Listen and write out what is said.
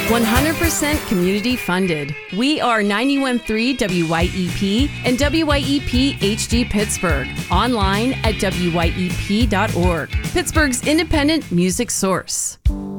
100% community funded. We are 91.3 WYEP and WYEP HD Pittsburgh. Online at WYEP.org. Pittsburgh's independent music source.